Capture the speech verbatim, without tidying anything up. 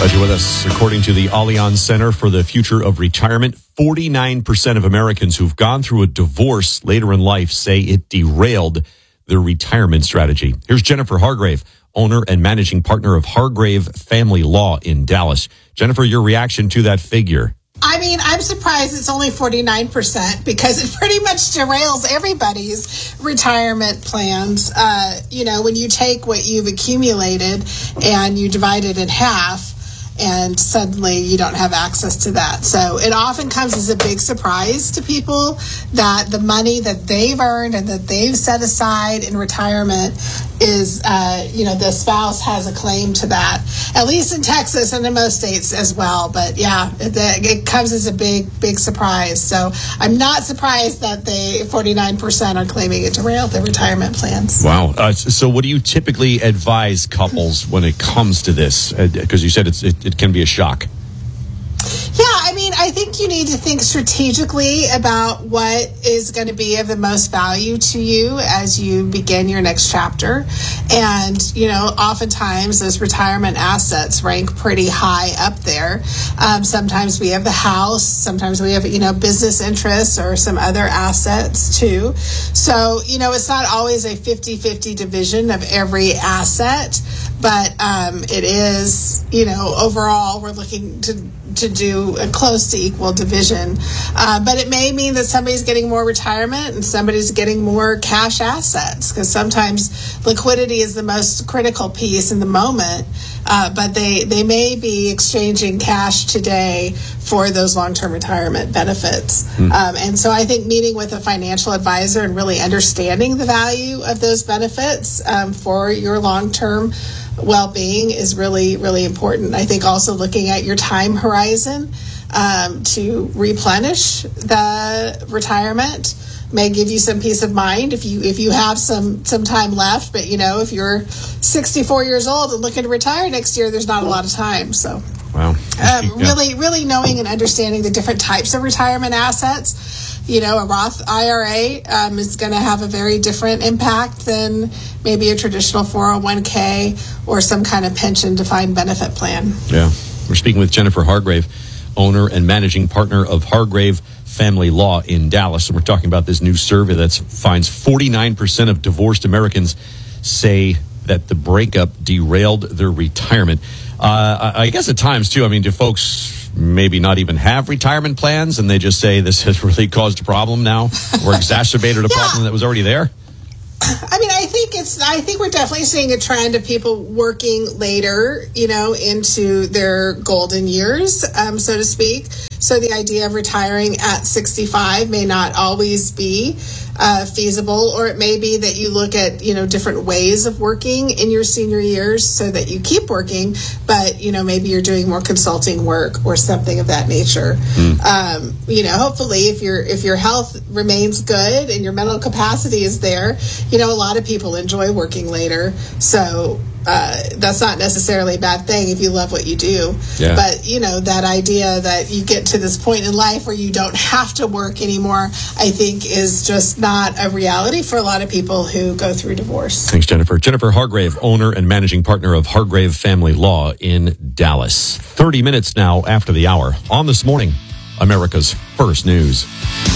Glad you're with us. According to the Allianz Center for the Future of Retirement, forty-nine percent of Americans who've gone through a divorce later in life say it derailed their retirement strategy. Here's Jennifer Hargrave, owner and managing partner of Hargrave Family Law in Dallas. Jennifer, your reaction to that figure? I mean, I'm surprised it's only forty-nine percent because it pretty much derails everybody's retirement plans. Uh, you know, when you take what you've accumulated and you divide it in half, and suddenly you don't have access to that. So it often comes as a big surprise to people that the money that they've earned and that they've set aside in retirement is, uh, you know, the spouse has a claim to that, at least in Texas and in most states as well. But yeah, it, it comes as a big, big surprise. So I'm not surprised that they forty-nine percent are claiming it derailed their retirement plans. Wow. Uh, so what do you typically advise couples when it comes to this? Because uh, you said it's, it, it can be a shock. Yeah, I mean, I think you need to think strategically about what is going to be of the most value to you as you begin your next chapter. And, you know, oftentimes those retirement assets rank pretty high up there. Um, sometimes we have the house, sometimes we have, you know, business interests or some other assets too. So, you know, it's not always a fifty-fifty division of every asset, but um, it is, you know, overall we're looking to to do a close to equal division. Uh, but it may mean that somebody's getting more retirement and somebody's getting more cash assets, because sometimes liquidity is the most critical piece in the moment. Uh, but they, they may be exchanging cash today for those long-term retirement benefits. Mm. Um, and so I think meeting with a financial advisor and really understanding the value of those benefits um, for your long-term well-being is really, really important. I think also looking at your time horizon um, to replenish the retirement may give you some peace of mind if you if you have some some time left. But you know, if you're sixty-four years old and looking to retire next year, there's not a lot of time. So wow, um, yeah. really, really knowing and understanding the different types of retirement assets. You know, a Roth I R A um, is going to have a very different impact than maybe a traditional four oh one k or some kind of pension defined benefit plan. Yeah. We're speaking with Jennifer Hargrave, owner and managing partner of Hargrave Family Law in Dallas. And we're talking about this new survey that finds forty-nine percent of divorced Americans say that the breakup derailed their retirement. Uh, I guess at times, too, I mean, do folks maybe not even have retirement plans and they just say this has really caused a problem now or exacerbated a yeah. problem that was already there? I mean, I think it's, I think we're definitely seeing a trend of people working later, you know, into their golden years, um, so to speak. So the idea of retiring at sixty-five may not always be uh, feasible, or it may be that you look at, you know, different ways of working in your senior years so that you keep working, but, you know, maybe you're doing more consulting work or something of that nature. Mm. Um, you know, hopefully if your if your health remains good and your mental capacity is there, you know, a lot of people enjoy working later. So uh, that's not necessarily a bad thing if you love what you do. Yeah. But, you know, that idea that you get to this point in life where you don't have to work anymore, I think is just not a reality for a lot of people who go through divorce. Thanks, Jennifer. Jennifer Hargrave, owner and managing partner of Hargrave Family Law in Dallas. thirty minutes now after the hour on This Morning, America's First News.